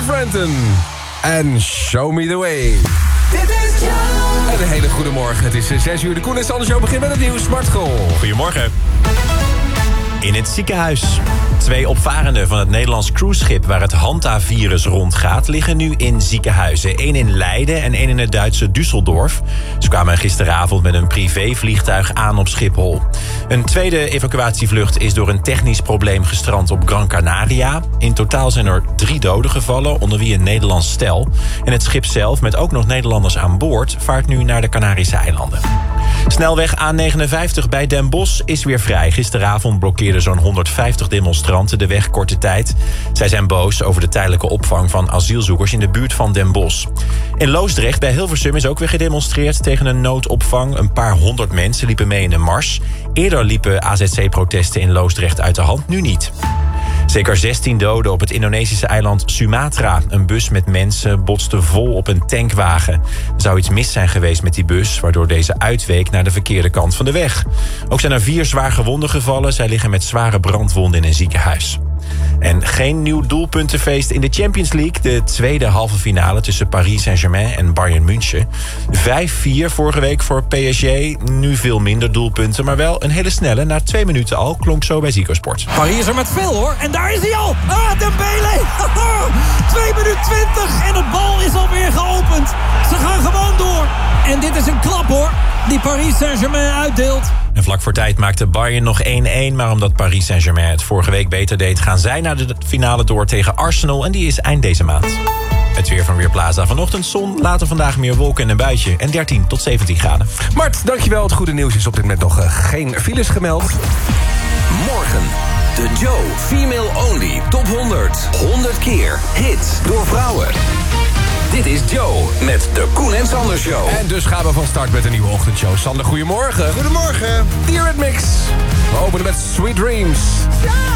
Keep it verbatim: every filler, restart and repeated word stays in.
Frampton. En Show Me The Way. Dit is Joe. En een hele goede morgen. Het is zes uur. De Koen en Sander Show begint met het nieuws. Smartschool. Goedemorgen. In het ziekenhuis. Twee opvarenden van het Nederlands cruiseschip waar het Hanta-virus rondgaat liggen nu in ziekenhuizen. Eén in Leiden en één in het Duitse Düsseldorf. Ze kwamen gisteravond met een privévliegtuig aan op Schiphol. Een tweede evacuatievlucht is door een technisch probleem gestrand op Gran Canaria. In totaal zijn er drie doden gevallen, onder wie een Nederlands stel. En het schip zelf, met ook nog Nederlanders aan boord, vaart nu naar de Canarische eilanden. Snelweg A negenenvijftig bij Den Bosch is weer vrij. Gisteravond blokkeerden zo'n honderdvijftig demonstranten de weg korte tijd. Zij zijn boos over de tijdelijke opvang van asielzoekers in de buurt van Den Bosch. In Loosdrecht bij Hilversum is ook weer gedemonstreerd tegen een noodopvang. Een paar honderd mensen liepen mee in een mars. Eerder liepen A Z C-protesten in Loosdrecht uit de hand, nu niet. Zeker zestien doden op het Indonesische eiland Sumatra. Een bus met mensen botste vol op een tankwagen. Er zou iets mis zijn geweest met die bus, waardoor deze uitweek naar de verkeerde kant van de weg. Ook zijn er vier zwaar gewonden gevallen. Zij liggen met zware brandwonden in een ziekenhuis. En geen nieuw doelpuntenfeest in de Champions League. De tweede halve finale tussen Paris Saint-Germain en Bayern München. vijf vier vorige week voor P S G. Nu veel minder doelpunten, maar wel een hele snelle. Na twee minuten al, klonk zo bij Ziggo Sport. Paris is er met veel hoor. En daar is hij al. Ah, Dembele. twee minuten twintig en de bal is alweer geopend. Ze gaan gewoon door. En dit is een klap hoor, die Paris Saint-Germain uitdeelt. En vlak voor tijd maakte Bayern nog één één. Maar omdat Paris Saint-Germain het vorige week beter deed, gaan zij naar de finale door tegen Arsenal. En die is eind deze maand. Het weer van Weerplaza. Vanochtend zon, later vandaag meer wolken en een buitje. En dertien tot zeventien graden. Mart, dankjewel. Het goede nieuws is op dit moment nog uh, geen files gemeld. Morgen. De Joe Female Only Top honderd. honderd keer hits door vrouwen. Dit is Joe met de Koen en Sander Show. En dus gaan we van start met een nieuwe ochtendshow. Sander, goedemorgen. Goedemorgen. The Eurythmics. We openen met Sweet Dreams.